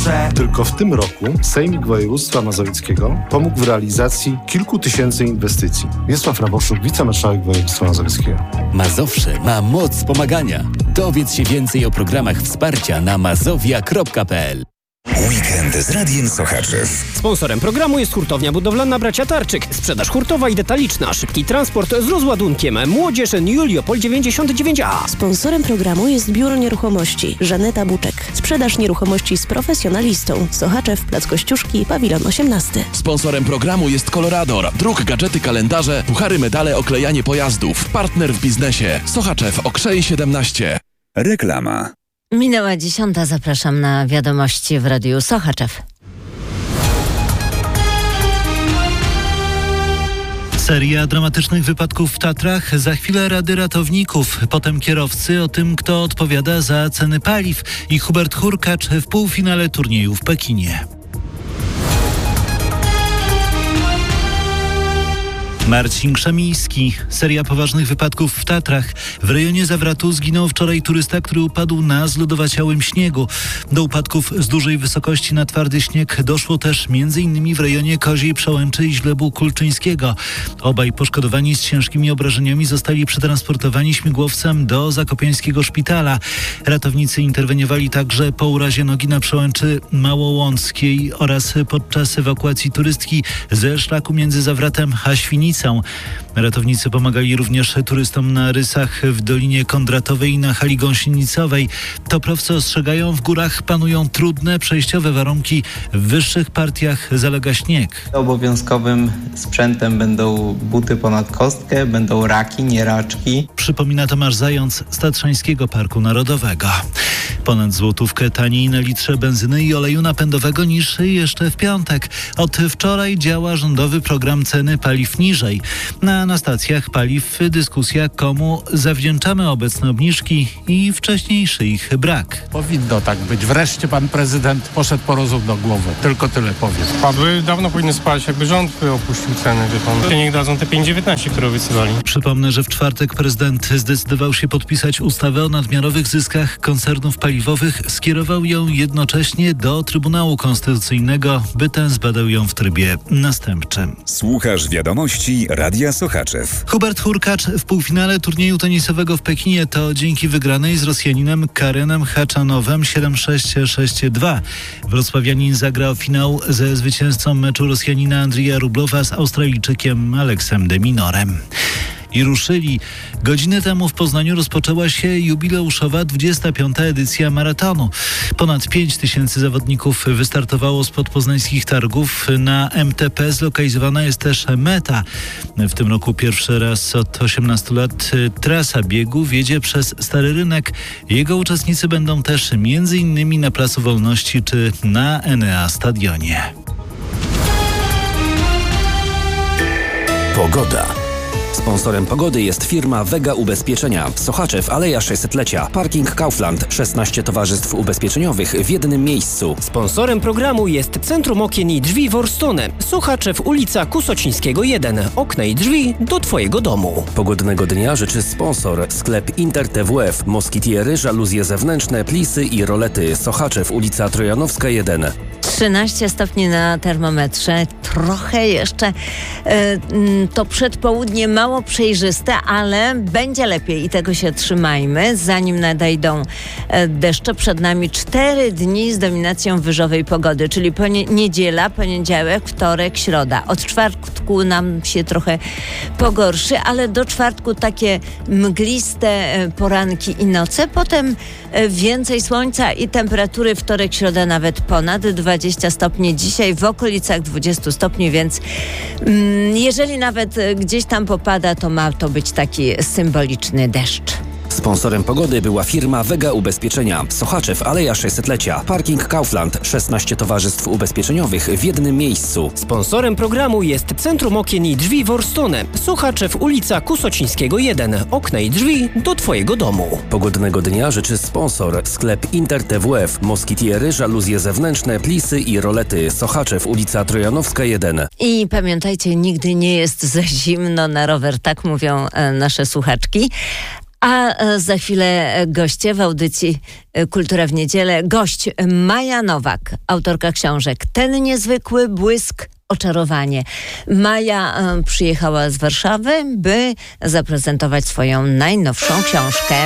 duszę. Tylko w tym roku Sejmik Województwa Mazowieckiego pomógł w realizacji kilku tysięcy inwestycji. Wiesław Raboszuk, wicemarszałek województwa mazowieckiego. Mazowsze ma moc pomagania. Dowiedz się więcej o programach wsparcia na mazowia.pl. Weekend z Radiem Sochaczew. Sponsorem programu jest hurtownia budowlana Bracia Tarczyk. Sprzedaż hurtowa i detaliczna, szybki transport z rozładunkiem. Młodzież Juliopol 99A. Sponsorem programu jest Biuro Nieruchomości Żaneta Buczek. Sprzedaż nieruchomości z profesjonalistą. Sochaczew, Plac Kościuszki, Pawilon 18. Sponsorem programu jest Colorador. Druk, gadżety, kalendarze, puchary, medale, oklejanie pojazdów. Partner w biznesie. Sochaczew, Okrzej 17. Reklama. Minęła 10. Zapraszam na wiadomości w Radiu Sochaczew. Seria dramatycznych wypadków w Tatrach, za chwilę rady ratowników, potem kierowcy, o tym, kto odpowiada za ceny paliw i Hubert Hurkacz w półfinale turnieju w Pekinie. Marcin Krzemiński. Seria poważnych wypadków w Tatrach. W rejonie Zawratu zginął wczoraj turysta, który upadł na zlodowaciałym śniegu. Do upadków z dużej wysokości na twardy śnieg doszło też m.in. w rejonie Koziej Przełęczy i Źlebu Kulczyńskiego. Obaj poszkodowani z ciężkimi obrażeniami zostali przetransportowani śmigłowcem do zakopiańskiego szpitala. Ratownicy interweniowali także po urazie nogi na Przełęczy Małołąckiej oraz podczas ewakuacji turystki ze szlaku między Zawratem a Świnicą. Ratownicy pomagali również turystom na Rysach, w Dolinie Kondratowej i na hali gąsienicowej. Toprowcy ostrzegają, w górach panują trudne, przejściowe warunki. W wyższych partiach zalega śnieg. Obowiązkowym sprzętem będą buty ponad kostkę, będą raki, nie raczki. Przypomina Tomasz Zając z Tatrzańskiego Parku Narodowego. Ponad złotówkę taniej na litrze benzyny i oleju napędowego niż jeszcze w piątek. Od wczoraj działa rządowy program ceny paliw niżej. Na stacjach paliw dyskusja, komu zawdzięczamy obecne obniżki i wcześniejszy ich brak. Powinno tak być. Wreszcie pan prezydent poszedł po rozum do głowy. Tylko tyle powiem. Spadły, dawno powinny spać, jakby rząd opuścił ceny. Niech dadzą te 5,19, które obiecywali. Przypomnę, że w czwartek prezydent zdecydował się podpisać ustawę o nadmiarowych zyskach koncernów paliwowych. Skierował ją jednocześnie do Trybunału Konstytucyjnego, by ten zbadał ją w trybie następczym. Słuchasz wiadomości Radia Sochaczew. Hubert Hurkacz w półfinale turnieju tenisowego w Pekinie to dzięki wygranej z Rosjaninem Karenem Haczanowem 7-6-6-2. Wrocławianin zagrał finał ze zwycięzcą meczu Rosjanina Andrija Rublowa z Australijczykiem Aleksem de Minorem. I ruszyli. Godzinę temu w Poznaniu rozpoczęła się jubileuszowa 25. edycja maratonu. Ponad 5 tysięcy zawodników wystartowało spod poznańskich targów. Na MTP zlokalizowana jest też meta. W tym roku pierwszy raz od 18 lat trasa biegu wiedzie przez Stary Rynek. Jego uczestnicy będą też m.in. na Placu Wolności czy na Enea Stadionie. Pogoda. Sponsorem pogody jest firma Vega Ubezpieczenia. Sochaczew, Aleja 600-lecia. Parking Kaufland. 16 towarzystw ubezpieczeniowych w jednym miejscu. Sponsorem programu jest Centrum Okien i Drzwi Worstone. Sochaczew, ulica Kusocińskiego 1. Okna i drzwi do Twojego domu. Pogodnego dnia życzy sponsor. Sklep Inter TWF. Moskitiery, żaluzje zewnętrzne, plisy i rolety. Sochaczew, ulica Trojanowska 1. 13 stopni na termometrze. Trochę jeszcze to przedpołudnie mało przejrzyste, ale będzie lepiej i tego się trzymajmy. Zanim nadejdą deszcze, przed nami 4 dni z dominacją wyżowej pogody, czyli niedziela, poniedziałek, wtorek, środa. Od czwartku nam się trochę pogorszy, ale do czwartku takie mgliste poranki i noce. Potem więcej słońca i temperatury wtorek, środa nawet ponad 20 stopni. Dzisiaj w okolicach 20 stopni, więc jeżeli nawet gdzieś tam popada, to ma to być taki symboliczny deszcz. Sponsorem pogody była firma Vega Ubezpieczenia. Sochaczew, Aleja 600-lecia. Parking Kaufland. 16 towarzystw ubezpieczeniowych w jednym miejscu. Sponsorem programu jest Centrum Okien i Drzwi Worstone. Sochaczew, ulica Kusocińskiego 1. Okna i drzwi do Twojego domu. Pogodnego dnia życzy sponsor. Sklep Inter TWF. Moskitiery, żaluzje zewnętrzne, plisy i rolety. Sochaczew, ulica Trojanowska 1. I pamiętajcie, nigdy nie jest za zimno na rower. Tak mówią nasze słuchaczki. A za chwilę goście w audycji Kultura w Niedzielę. Gość Maja Nowak, autorka książek Ten niezwykły błysk, Oczarowanie. Maja przyjechała z Warszawy, by zaprezentować swoją najnowszą książkę.